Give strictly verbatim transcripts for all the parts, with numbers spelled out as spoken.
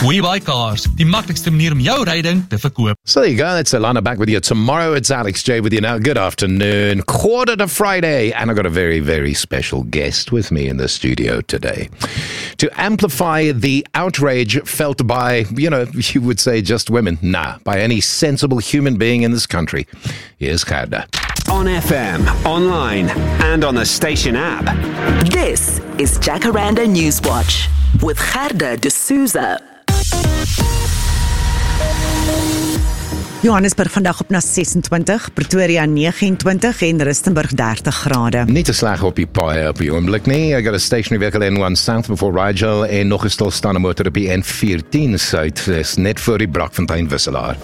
WeBuyCars, die maklikste manier om jou ryding te verkoop. So there you go, that's Alana back with you tomorrow. It's Alex J with you now. Good afternoon, quarter to Friday, and I've got a very, very special guest with me in the studio today to amplify the outrage felt by, you know, you would say just women. Nah, by any sensible human being in this country. Here's Gerda. On F M, online, and on the station app. This is Jacaranda Newswatch with Gerda de Souza. Johannesburg vandag op na ses en twintig, Pretoria nege en twintig en Rustenburg dertig grade. Nie te sleg op die paai op die oomblik nie. I got a stationary vehicle N one South before Rigel en nog 'n stilstaande motor op die N fourteen Suid, is net voor die Brakfontein wisselaar.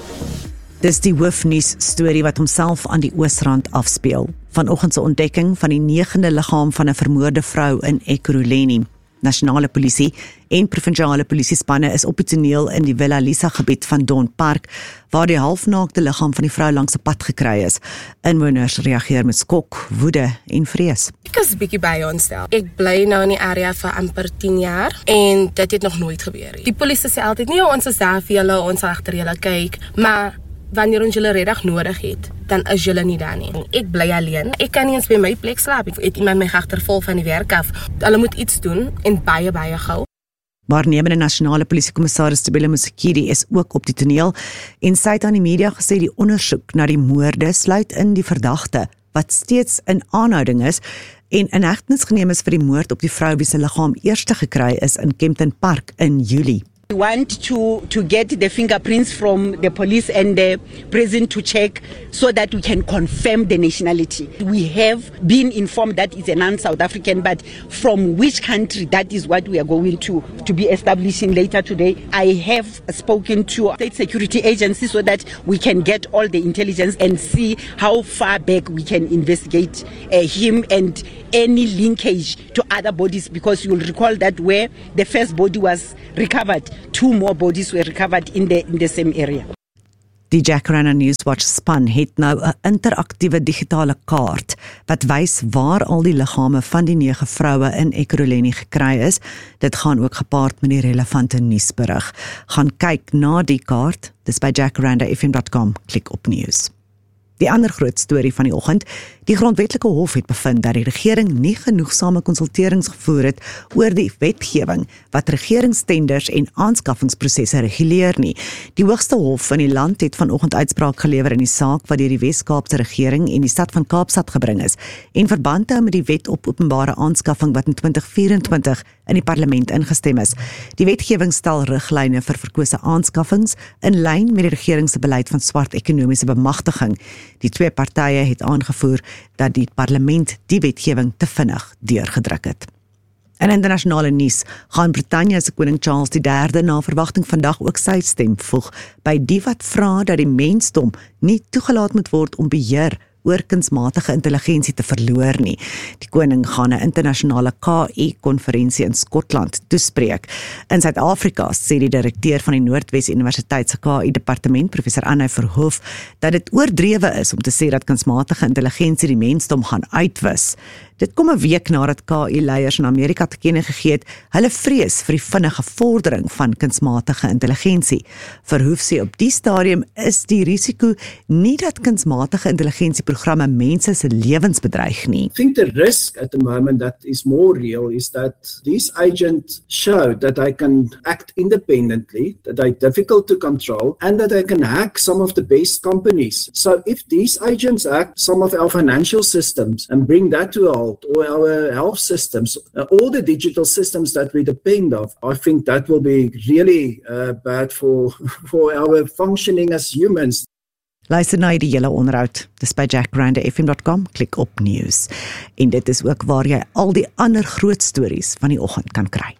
Dis die hoofnuus storie wat homself aan die Oosrand afspeel. Vanoggend se ontdekking van die negende liggaam van 'n vermoorde vrou in Ekurhuleni. Nasionale polisie en provinsiale polisiespanne is op die toneel in die Villa Lisa gebied van Don Park, waar die halfnaakte liggaam van die vrou langs 'n pad gekry is. Inwoners reageer met skok, woede en vrees. Ek is bietjie by ontstel. Ek bly nou in die area vir amper tien jaar en dit het nog nooit gebeur nie. Die polisie sê altyd nie, ons is daar vir julle, ons sal agter julle kyk, maar wanneer ons julle reddig nodig het, dan is julle nie daar nie. Ek bly alleen. Ek kan nie eens by my plek slaap. Ek het iemand my agtervolg van die werk af. Hulle moet iets doen en baie baie gou. Waarnemende nasionale polisiekommissaris Tebile Musikidi is ook op die toneel en sy het aan die media gesê die ondersoek na die moorde sluit in die verdagte wat steeds in aanhouding is en in hegtenis geneem is vir die moord op die vrou wie se liggaam eerste gekry is in Kempton Park in Julie. We want to, to get the fingerprints from the police and the prison to check so that we can confirm the nationality. We have been informed that it's a non-South African, but from which country, that is what we are going to, to be establishing later today. I have spoken to state security agencies so that we can get all the intelligence and see how far back we can investigate uh, him and any linkage to other bodies, because you'll recall that where the first body was recovered, two more bodies were recovered in the in the same area. Die Jacaranda Newswatch span het nou 'n interaktiewe digitale kaart wat wys waar al die liggame van die nege vroue in Ekurhuleni gekry is. Dit gaan ook gepaard met die relevante nuusberig. Gaan kyk na die kaart, dis by jacaranda f m dot com, klik op nuus. Die ander groot storie van die oggend, die Grondwetlike Hof het bevind dat die regering nie genoegsame konsulterings gevoer het oor die wetgewing wat regeringstenders en aanskaffingsprosesse reguleer nie. Die hoogste hof in die land het vanoggend uitspraak gelewer in die saak wat deur die Wes-Kaapse regering en die stad van Kaapstad gebring is, en verband hou met die wet op openbare aanskaffing wat in twintig vyf-en-twintig in die parlement ingestem is. Die wetgewing stel riglyne vir verkose aanskaffings in lyn met die regering se beleid van swart ekonomiese bemagtiging. Die twee partye het aangevoer dat die parlement die wetgewing te vinnig deurgedruk het. In internasionale nuus gaan Brittanje se koning Charles die derde na verwagting vandag ook sy stem voeg by die wat vra dat die mensdom nie toegelaat moet word om beheer oor kunsmatige intelligensie te verloor nie. Die koning gaan 'n internasionale K I-konferensie in Skotland toespreek. In Suid-Afrika sê die direkteur van die Noordwes Universiteit se K I-departement, professor Anne Verhoef, dat dit oordrewe is om te sê dat kunsmatige intelligensie die mensdom gaan uitwis. Dit kom 'n week nadat K I-leiers in Amerika te kenne gegee het, hulle vrees vir die vinnige vordering van kunsmatige intelligensie. Verhoef sê op die stadium is die risiko nie dat kunsmatige intelligensie programme mense se lewens bedreig nie. I think the risk at the moment that is more real is that these agents show that they can act independently, that they're difficult to control, and that they can hack some of the best companies. So if these agents hack some of our financial systems and bring that to a halt, or our health systems, uh, all the digital systems that we depend on, I think that will be really uh, bad for, for our functioning as humans. Luister na die hele onderhoud. Dis by jacaranda f m dot com, klik op nuus. En dit is ook waar jy al die ander groot stories van die oggend kan kry.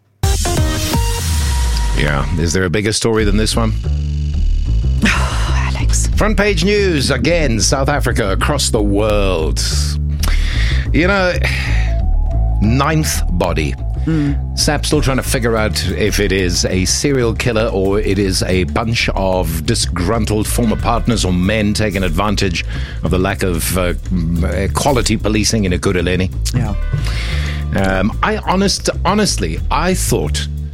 Yeah, is there a bigger story than this one? Alex. Front page news, again, South Africa across the world. You know, ninth body. Mm. S A P still trying to figure out if it is a serial killer or it is a bunch of disgruntled former partners or men taking advantage of the lack of uh, quality policing in Ekurhuleni. Yeah. Um, I honest, honestly, I thought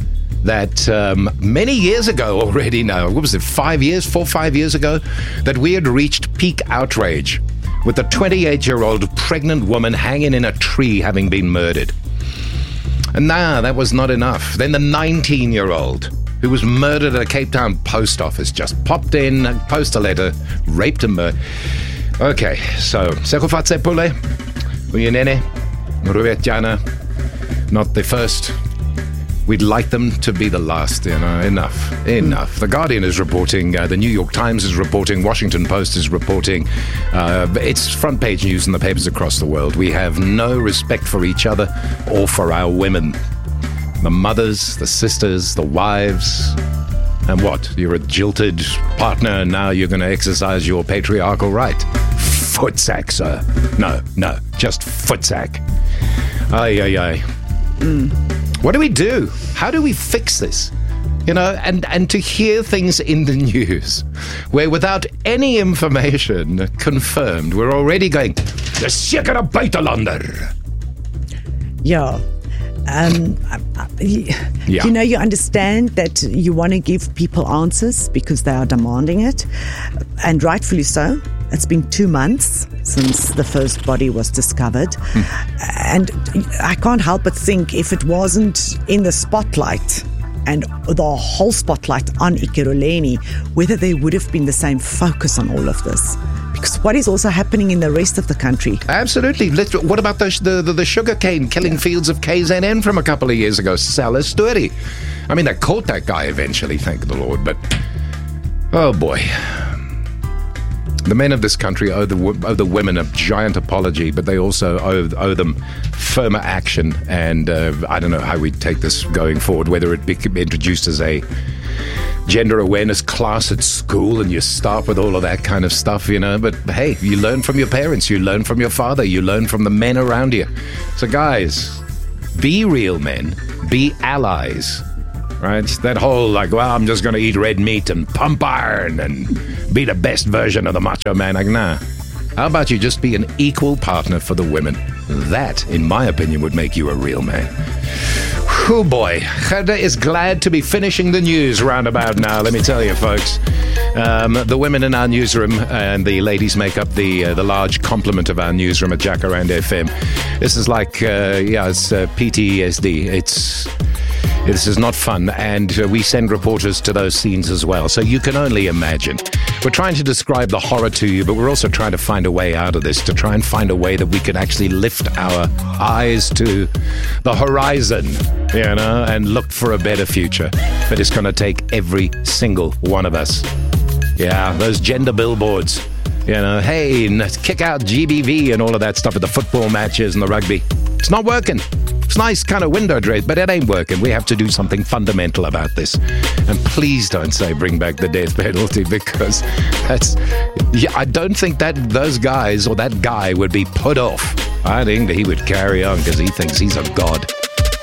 that um, many years ago already now, what was it, five years, four, five years ago, that we had reached peak outrage with a twenty-eight-year-old pregnant woman hanging in a tree having been murdered. And nah, that was not enough. Then the nineteen-year-old who was murdered at a Cape Town post office just popped in, posted a letter, raped and murdered. Okay, so, Sekhofatse Pule, Uyinene, Ruetiana, not the first. We'd like them to be the last, you know, enough, enough. The Guardian is reporting, uh, the New York Times is reporting, Washington Post is reporting. Uh, it's front page news in the papers across the world. We have no respect for each other or for our women. The mothers, the sisters, the wives. And what? You're a jilted partner and now you're going to exercise your patriarchal right. Footsack, sir. No, no, just footsack. Ay, ay, ay. Mm. What do we do? How do we fix this? You know, and, and to hear things in the news where without any information confirmed, we're already going, the sekere buitelander. Yeah. Um, yeah. You know, you understand that you want to give people answers because they are demanding it, and rightfully so. It's been two months since the first body was discovered. Mm. And I can't help but think if it wasn't in the spotlight and the whole spotlight on Ekurhuleni, whether there would have been the same focus on all of this. Because what is also happening in the rest of the country? Absolutely. Let's, what about the, the, the, the sugar cane killing yeah. fields of K Z N from a couple of years ago? Sal a story. I mean, they caught that guy eventually, thank the Lord, but oh boy. The men of this country owe the, owe the women a giant apology, but they also owe, owe them firmer action. And uh, I don't know how we take this going forward, whether it be introduced as a gender awareness class at school and you start with all of that kind of stuff, you know. But hey, you learn from your parents, you learn from your father, you learn from the men around you. So guys, be real men, be allies. Right? That whole, like, well, I'm just going to eat red meat and pump iron and be the best version of the macho man. Like, nah. How about you just be an equal partner for the women? That, in my opinion, would make you a real man. Oh boy. Gerda is glad to be finishing the news roundabout now, let me tell you, folks. Um, the women in our newsroom and the ladies make up the uh, the large complement of our newsroom at Jacaranda F M. This is like, uh, yeah, it's uh, P T S D. It's... This is not fun, and uh, we send reporters to those scenes as well, so you can only imagine. We're trying to describe the horror to you, but we're also trying to find a way out of this, to try and find a way that we can actually lift our eyes to the horizon, you know, and look for a better future. But it's going to take every single one of us. Yeah, those gender billboards, you know, hey, kick out G B V and all of that stuff at the football matches and the rugby. It's not working. It's nice kind of window dress, but it ain't working. We have to do something fundamental about this. And please don't say bring back the death penalty, because that's, yeah, I don't think that those guys or that guy would be put off. I think that he would carry on because he thinks he's a god.